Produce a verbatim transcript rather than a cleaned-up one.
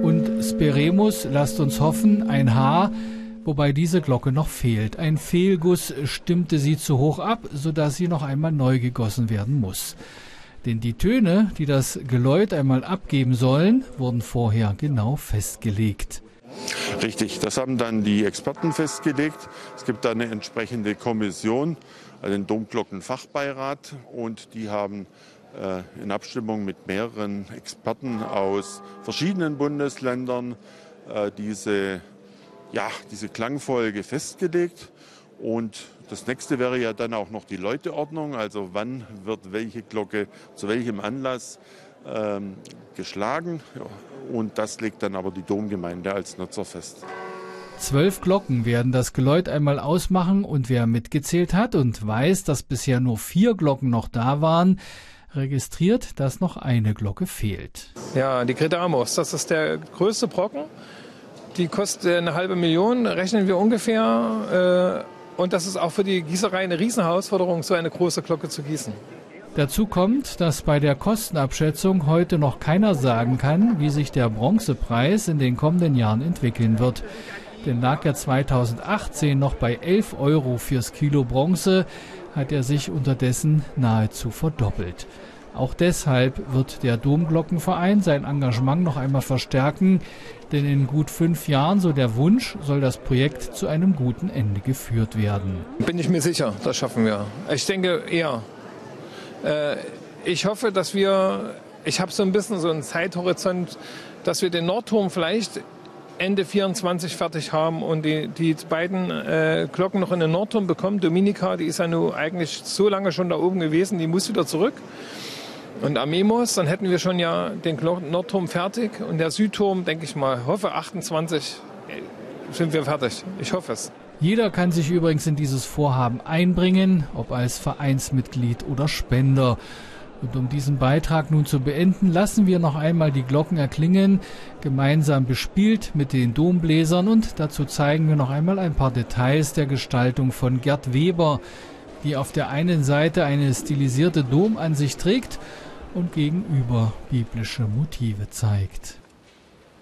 Und Speremus, lasst uns hoffen, ein Haar, wobei diese Glocke noch fehlt. Ein Fehlguss stimmte sie zu hoch ab, sodass sie noch einmal neu gegossen werden muss. Denn die Töne, die das Geläut einmal abgeben sollen, wurden vorher genau festgelegt. Richtig, das haben dann die Experten festgelegt. Es gibt da eine entsprechende Kommission, den Domglockenfachbeirat, und die haben äh, in Abstimmung mit mehreren Experten aus verschiedenen Bundesländern äh, diese, ja, diese Klangfolge festgelegt. Und das nächste wäre ja dann auch noch die Läuteordnung, also wann wird welche Glocke zu welchem Anlass ähm, geschlagen. Ja, und das legt dann aber die Domgemeinde als Nutzer fest. Zwölf Glocken werden das Geläut einmal ausmachen, und wer mitgezählt hat und weiß, dass bisher nur vier Glocken noch da waren, registriert, dass noch eine Glocke fehlt. Ja, die Grete Amos, das ist der größte Brocken. Die kostet eine halbe Million, rechnen wir ungefähr. Äh, und das ist auch für die Gießerei eine Riesenherausforderung, so eine große Glocke zu gießen. Dazu kommt, dass bei der Kostenabschätzung heute noch keiner sagen kann, wie sich der Bronzepreis in den kommenden Jahren entwickeln wird. Denn lag er zweitausendachtzehn noch bei elf Euro fürs Kilo Bronze, hat er sich unterdessen nahezu verdoppelt. Auch deshalb wird der Domglockenverein sein Engagement noch einmal verstärken, denn in gut fünf Jahren, so der Wunsch, soll das Projekt zu einem guten Ende geführt werden. Bin ich mir sicher, das schaffen wir. Ich denke eher. Äh, ich hoffe, dass wir, ich habe so ein bisschen so einen Zeithorizont, dass wir den Nordturm vielleicht Ende vierundzwanzig fertig haben und die, die beiden äh, Glocken noch in den Nordturm bekommen. Dominika, die ist ja nun eigentlich so lange schon da oben gewesen, die muss wieder zurück. Und Amemos, dann hätten wir schon ja den Nordturm fertig. Und der Südturm, denke ich mal, hoffe achtundzwanzig sind wir fertig. Ich hoffe es. Jeder kann sich übrigens in dieses Vorhaben einbringen, ob als Vereinsmitglied oder Spender. Und um diesen Beitrag nun zu beenden, lassen wir noch einmal die Glocken erklingen, gemeinsam bespielt mit den Dombläsern, und dazu zeigen wir noch einmal ein paar Details der Gestaltung von Gerd Weber, die auf der einen Seite eine stilisierte Domansicht trägt und gegenüber biblische Motive zeigt.